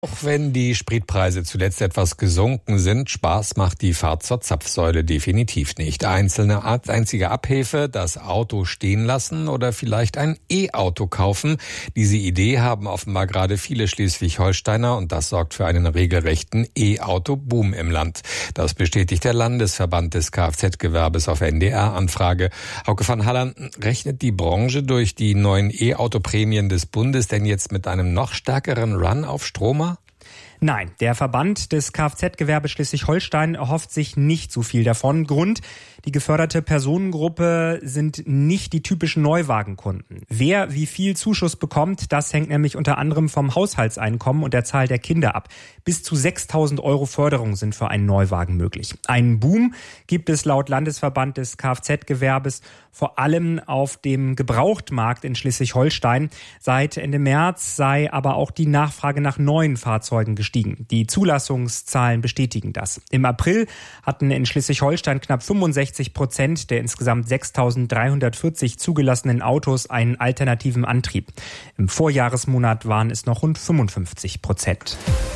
Auch wenn die Spritpreise zuletzt etwas gesunken sind, Spaß macht die Fahrt zur Zapfsäule definitiv nicht. Einzige Abhilfe, das Auto stehen lassen oder vielleicht ein E-Auto kaufen. Diese Idee haben offenbar gerade viele Schleswig-Holsteiner und das sorgt für einen regelrechten E-Auto-Boom im Land. Das bestätigt der Landesverband des Kfz-Gewerbes auf NDR-Anfrage. Hauke van Halland, rechnet die Branche durch die neuen E-Auto-Prämien des Bundes denn jetzt mit einem noch stärkeren Run auf Stromer? Nein, der Verband des Kfz-Gewerbes Schleswig-Holstein erhofft sich nicht so viel davon. Grund: die geförderte Personengruppe sind nicht die typischen Neuwagenkunden. Wer wie viel Zuschuss bekommt, das hängt nämlich unter anderem vom Haushaltseinkommen und der Zahl der Kinder ab. Bis zu 6.000 € Förderung sind für einen Neuwagen möglich. Einen Boom gibt es laut Landesverband des Kfz-Gewerbes vor allem auf dem Gebrauchtmarkt in Schleswig-Holstein. Seit Ende März sei aber auch die Nachfrage nach neuen Fahrzeugen gestiegen. Die Zulassungszahlen bestätigen das. Im April hatten in Schleswig-Holstein knapp 65% der insgesamt 6.340 zugelassenen Autos einen alternativen Antrieb. Im Vorjahresmonat waren es noch rund 55%.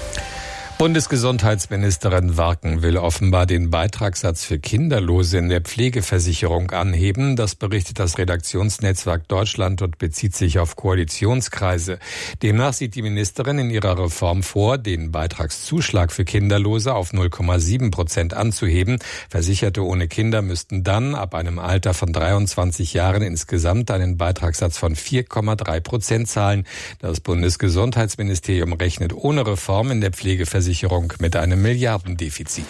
Bundesgesundheitsministerin Warken will offenbar den Beitragssatz für Kinderlose in der Pflegeversicherung anheben. Das berichtet das Redaktionsnetzwerk Deutschland und bezieht sich auf Koalitionskreise. Demnach sieht die Ministerin in ihrer Reform vor, den Beitragszuschlag für Kinderlose auf 0,7% anzuheben. Versicherte ohne Kinder müssten dann ab einem Alter von 23 Jahren insgesamt einen Beitragssatz von 4,3% zahlen. Das Bundesgesundheitsministerium rechnet ohne Reform in der Pflegeversicherung mit einem Milliardendefizit.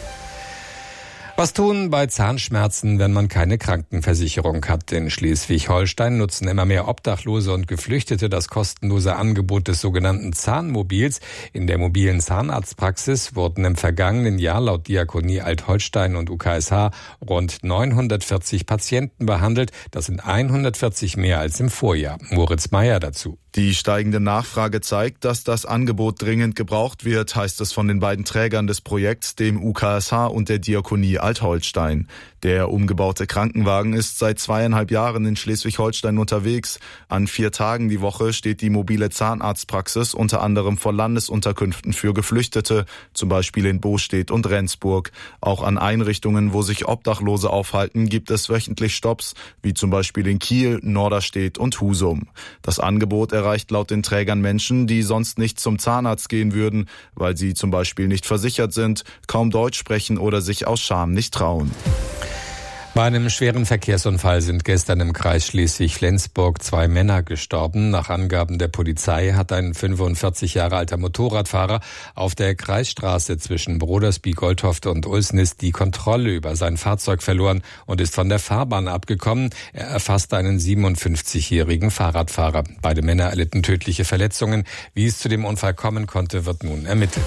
Was tun bei Zahnschmerzen, wenn man keine Krankenversicherung hat? In Schleswig-Holstein nutzen immer mehr Obdachlose und Geflüchtete das kostenlose Angebot des sogenannten Zahnmobils. In der mobilen Zahnarztpraxis wurden im vergangenen Jahr laut Diakonie Alt-Holstein und UKSH rund 940 Patienten behandelt. Das sind 140 mehr als im Vorjahr. Moritz Meyer dazu. Die steigende Nachfrage zeigt, dass das Angebot dringend gebraucht wird, heißt es von den beiden Trägern des Projekts, dem UKSH und der Diakonie Alt-Holstein. Der umgebaute Krankenwagen ist seit 2,5 Jahren in Schleswig-Holstein unterwegs. An 4 Tagen die Woche steht die mobile Zahnarztpraxis unter anderem vor Landesunterkünften für Geflüchtete, zum Beispiel in Bostedt und Rendsburg. Auch an Einrichtungen, wo sich Obdachlose aufhalten, gibt es wöchentlich Stopps, wie zum Beispiel in Kiel, Norderstedt und Husum. Das Angebot erreicht laut den Trägern Menschen, die sonst nicht zum Zahnarzt gehen würden, weil sie zum Beispiel nicht versichert sind, kaum Deutsch sprechen oder sich aus Scham nicht trauen. Bei einem schweren Verkehrsunfall sind gestern im Kreis Schleswig-Flensburg 2 Männer gestorben. Nach Angaben der Polizei hat ein 45 Jahre alter Motorradfahrer auf der Kreisstraße zwischen Brodersby-Goldhoft und Ulsnitz die Kontrolle über sein Fahrzeug verloren und ist von der Fahrbahn abgekommen. Er erfasste einen 57-jährigen Fahrradfahrer. Beide Männer erlitten tödliche Verletzungen. Wie es zu dem Unfall kommen konnte, wird nun ermittelt.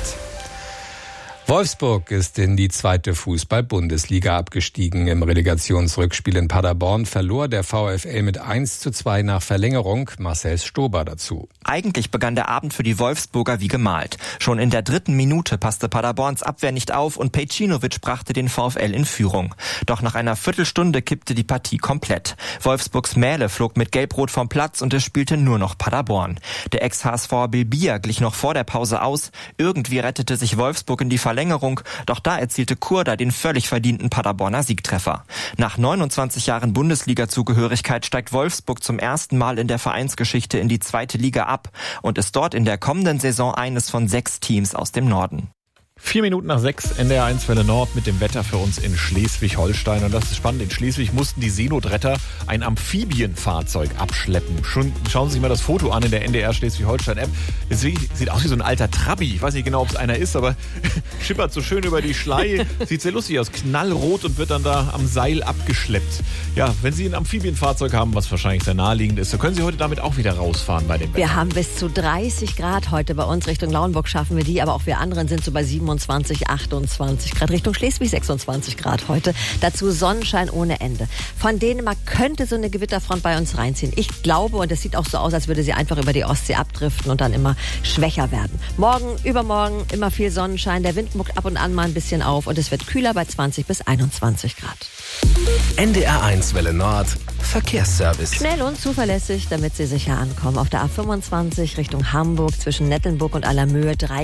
Wolfsburg ist in die 2. Fußball-Bundesliga abgestiegen. Im Relegationsrückspiel in Paderborn verlor der VfL mit 1:2 nach Verlängerung. Marcel Stober dazu. Eigentlich begann der Abend für die Wolfsburger wie gemalt. Schon in der 3. Minute passte Paderborns Abwehr nicht auf und Pejcinovic brachte den VfL in Führung. Doch nach einer Viertelstunde kippte die Partie komplett. Wolfsburgs Mähle flog mit Gelb-Rot vom Platz und es spielte nur noch Paderborn. Der Ex-HSVer Bilbia glich noch vor der Pause aus. Irgendwie rettete sich Wolfsburg in die Verlängerung, doch da erzielte Kurda den völlig verdienten Paderborner Siegtreffer. Nach 29 Jahren Bundesliga-Zugehörigkeit steigt Wolfsburg zum ersten Mal in der Vereinsgeschichte in die 2. Liga ab und ist dort in der kommenden Saison eines von 6 Teams aus dem Norden. 6:04, NDR1 Welle Nord mit dem Wetter für uns in Schleswig-Holstein. Und das ist spannend. In Schleswig mussten die Seenotretter ein Amphibienfahrzeug abschleppen. Schauen Sie sich mal das Foto an in der NDR Schleswig-Holstein-App. Es sieht aus wie so ein alter Trabi. Ich weiß nicht genau, ob es einer ist, aber schippert so schön über die Schlei. Sieht sehr lustig aus. Knallrot und wird dann da am Seil abgeschleppt. Ja, wenn Sie ein Amphibienfahrzeug haben, was wahrscheinlich sehr naheliegend ist, so können Sie heute damit auch wieder rausfahren bei dem Wetter. Wir haben bis zu 30 Grad heute bei uns. Richtung Lauenburg schaffen wir die, aber auch wir anderen sind so bei 27 25, 28 Grad. Richtung Schleswig 26 Grad heute. Dazu Sonnenschein ohne Ende. Von Dänemark könnte so eine Gewitterfront bei uns reinziehen. Ich glaube, und es sieht auch so aus, als würde sie einfach über die Ostsee abdriften und dann immer schwächer werden. Morgen, übermorgen immer viel Sonnenschein. Der Wind muckt ab und an mal ein bisschen auf und es wird kühler bei 20 bis 21 Grad. NDR1 Welle Nord Verkehrsservice. Schnell und zuverlässig, damit Sie sicher ankommen. Auf der A25 Richtung Hamburg zwischen Nettelnburg und Allermöhe 3